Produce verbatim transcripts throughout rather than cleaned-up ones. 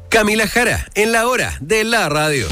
Camila Jara, en la hora de la radio.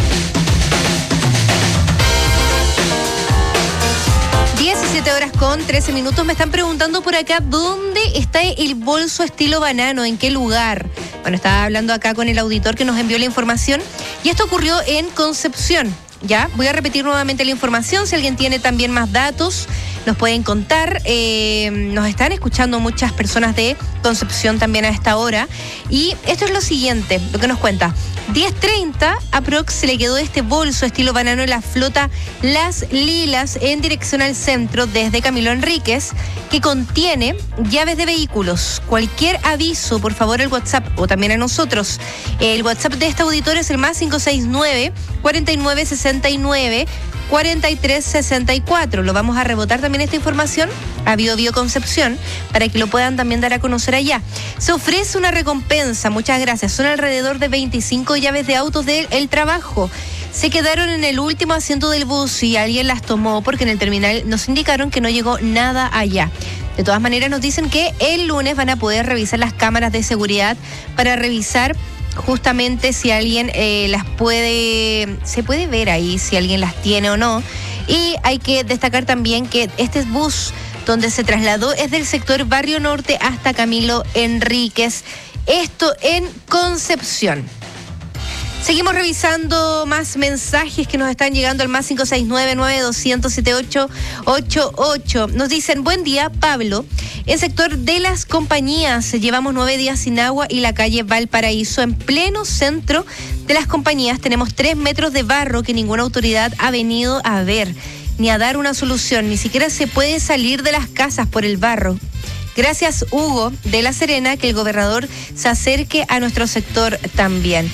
diecisiete horas con trece minutos. Me están preguntando por acá, ¿dónde está el bolso estilo banano? ¿En qué lugar? Bueno, estaba hablando acá con el auditor que nos envió la información y esto ocurrió en Concepción. Ya, voy a repetir nuevamente la información. Si alguien tiene también más datos, nos pueden contar. Eh, nos están escuchando muchas personas de Concepción también a esta hora. Y esto es lo siguiente, lo que nos cuenta. diez treinta, aprox, se le quedó este bolso estilo banano en la flota Las Lilas en dirección al centro desde Camilo Enríquez, que contiene llaves de vehículos. Cualquier aviso, por favor, al WhatsApp o también a nosotros. El WhatsApp de este auditor es el más cinco seis nueve, cuarenta y nueve, sesenta y nueve, cuarenta y tres, sesenta y cuatro. Lo vamos a rebotar también esta información a Bio Bio Concepción para que lo puedan también dar a conocer allá. Se ofrece una recompensa, muchas gracias. Son alrededor de veinticinco llaves de autos del el trabajo. Se quedaron en el último asiento del bus y alguien las tomó porque en el terminal nos indicaron que no llegó nada allá. De todas maneras nos dicen que el lunes van a poder revisar las cámaras de seguridad para revisar justamente si alguien eh, las puede, se puede ver ahí si alguien las tiene o no. Y hay que destacar también que este bus donde se trasladó es del sector Barrio Norte hasta Camilo Enríquez, esto en Concepción. Seguimos revisando más mensajes que nos están llegando al más cinco seis nueve, nueve dos cero cero, siete ocho ocho ocho. Nos dicen, buen día, Pablo. En sector de las compañías, llevamos nueve días sin agua y la calle Valparaíso, en pleno centro de las compañías, tenemos tres metros de barro que ninguna autoridad ha venido a ver, ni a dar una solución. Ni siquiera se puede salir de las casas por el barro. Gracias, Hugo de La Serena, que el gobernador se acerque a nuestro sector también.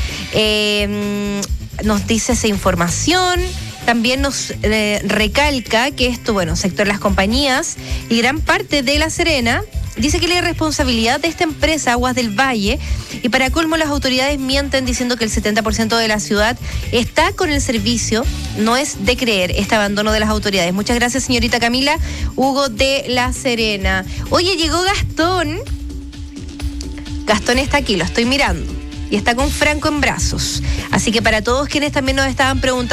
Eh, nos dice esa información. También nos eh, recalca que esto, bueno, sector las compañías y gran parte de La Serena, dice que la responsabilidad de esta empresa, Aguas del Valle, y para colmo las autoridades mienten diciendo que el setenta por ciento de la ciudad está con el servicio. No es de creer este abandono de las autoridades. Muchas gracias, señorita Camila. Hugo de La Serena. Oye, llegó Gastón. Gastón está aquí, lo estoy mirando. Y está con Franco en brazos. Así que para todos quienes también nos estaban preguntando